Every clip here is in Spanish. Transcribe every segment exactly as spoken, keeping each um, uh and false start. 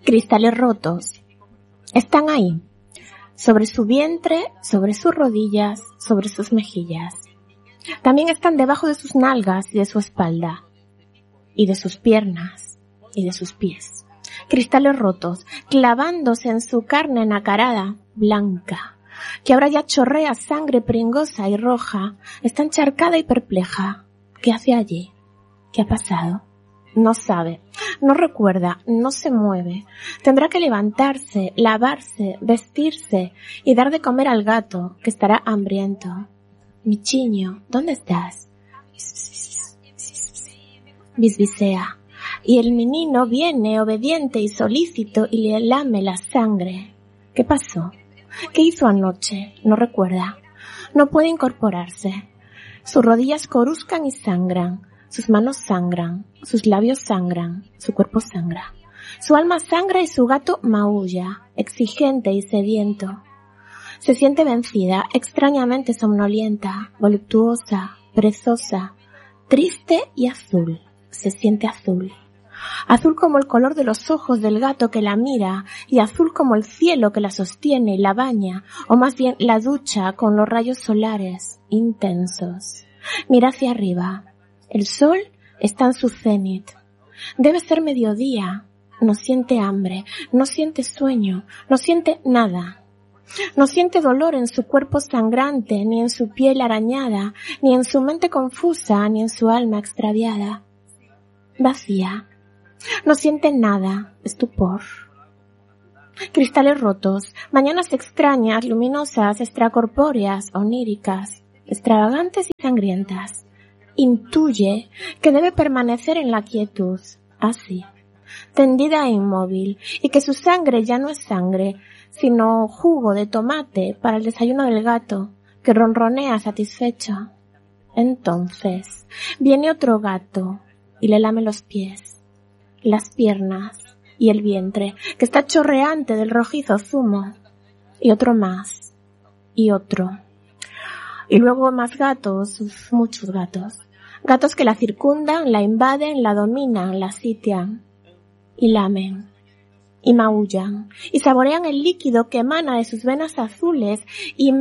Cristales rotos. Están ahí, sobre su vientre, sobre sus rodillas, sobre sus mejillas. También están debajo de sus nalgas y de su espalda, y de sus piernas, y de sus pies. Cristales rotos, clavándose en su carne nacarada, blanca, que ahora ya chorrea sangre pringosa y roja, está encharcada y perpleja. ¿Qué hace allí? ¿Qué ha pasado? No sabe, no recuerda, no se mueve. Tendrá que levantarse, lavarse, vestirse y dar de comer al gato, que estará hambriento. Michiño, ¿dónde estás? Bisbisea. Y el menino viene obediente y solícito y le lame la sangre. ¿Qué pasó? ¿Qué hizo anoche? No recuerda. No puede incorporarse. Sus rodillas coruscan y sangran. Sus manos sangran. Sus labios sangran. Su cuerpo sangra. Su alma sangra y su gato maulla, exigente y sediento. Se siente vencida, extrañamente somnolienta, voluptuosa, perezosa, triste y azul. Se siente azul. Azul como el color de los ojos del gato que la mira y azul como el cielo que la sostiene y la baña, o más bien la ducha con los rayos solares intensos. Mira hacia arriba. El sol está en su cenit. Debe ser mediodía. No siente hambre, no siente sueño, no siente nada. No siente dolor en su cuerpo sangrante, ni en su piel arañada, ni en su mente confusa, ni en su alma extraviada. Vacía. No siente nada. Estupor. Cristales rotos. Mañanas extrañas, luminosas, extracorpóreas, oníricas, extravagantes y sangrientas. Intuye que debe permanecer en la quietud, así, tendida e inmóvil, y que su sangre ya no es sangre, sino jugo de tomate para el desayuno del gato, que ronronea satisfecho. Entonces, viene otro gato y le lame los pies, las piernas y el vientre, que está chorreante del rojizo zumo, y otro más, y otro. Y luego más gatos, muchos gatos. Gatos que la circundan, la invaden, la dominan, la sitian. Y lamen, y maullan, y saborean el líquido que emana de sus venas azules, y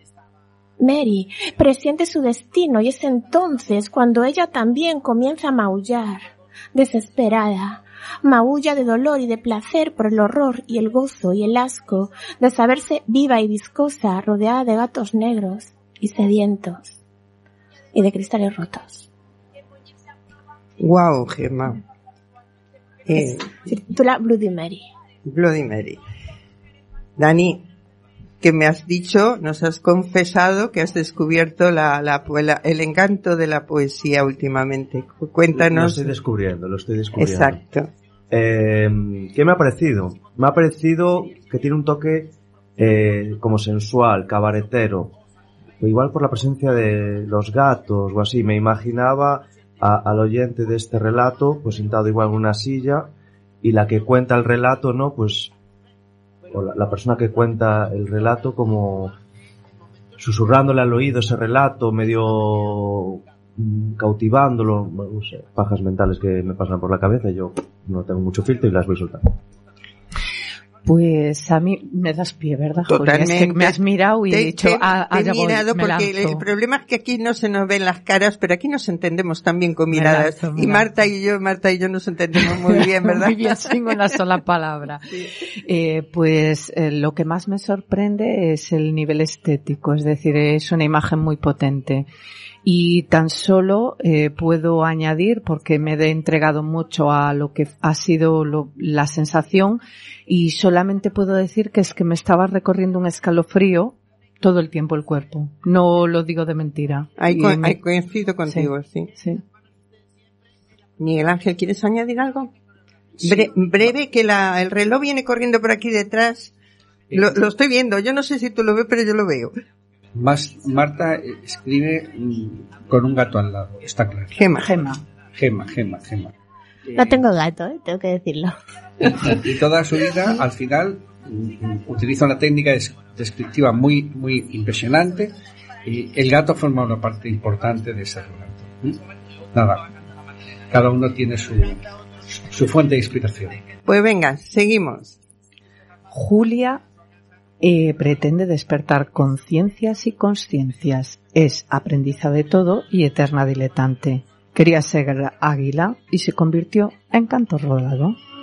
Mary presiente su destino, y es entonces cuando ella también comienza a maullar, desesperada. Maulla de dolor y de placer por el horror y el gozo y el asco de saberse viva y viscosa, rodeada de gatos negros y sedientos y de cristales rotos. Wow, Gemma. Eh, Se titula Bloody Mary. Bloody Mary. Dani, que me has dicho, nos has confesado que has descubierto la, la, la el encanto de la poesía últimamente. Cuéntanos. Lo estoy descubriendo, lo estoy descubriendo. Exacto. Eh, ¿Qué me ha parecido? Me ha parecido que tiene un toque eh, como sensual, cabaretero. Igual por la presencia de los gatos o así. Me imaginaba a, al oyente de este relato, pues sentado igual en una silla, y la que cuenta el relato, ¿no? Pues, o la, la persona que cuenta el relato como susurrándole al oído ese relato, medio mm, cautivándolo, no sé, pajas mentales que me pasan por la cabeza, y yo no tengo mucho filtro y las voy soltando. Pues a mí me das pie, ¿verdad, Totalmente. Julia? Es que me has mirado y te, he dicho, te, ah, te ah, ya he mirado voy, me porque lanzo. el problema es que aquí no se nos ven las caras, pero aquí nos entendemos también con miradas. lanzo, y Marta y yo, Marta y yo nos entendemos muy bien, ¿verdad? Muy bien, sin una sola palabra. Sí. Eh, pues eh, lo que más me sorprende es el nivel estético, es decir, es una imagen muy potente. Y tan solo eh, puedo añadir, porque me he entregado mucho a lo que ha sido lo, la sensación, y solamente puedo decir que es que me estaba recorriendo un escalofrío todo el tiempo el cuerpo. No lo digo de mentira. Ahí, co- me... ahí coincido contigo, sí. sí. sí. Miguel Ángel, ¿quieres añadir algo? Bre- breve, que la, el reloj viene corriendo por aquí detrás. Lo, lo estoy viendo. Yo no sé si tú lo ves, pero yo lo veo. Más, Marta escribe con un gato al lado, está claro. Gema. Gema. Gema, Gema, Gema. No tengo gato, ¿eh? Tengo que decirlo. Y toda su vida, al final, utiliza una técnica descriptiva muy, muy impresionante, y el gato forma una parte importante de ese relato. Nada, cada uno tiene su, su fuente de inspiración. Pues venga, seguimos. Julia eh, pretende despertar conciencias y consciencias. Es aprendiza de todo y eterna diletante. Quería ser águila y se convirtió en canto rodado.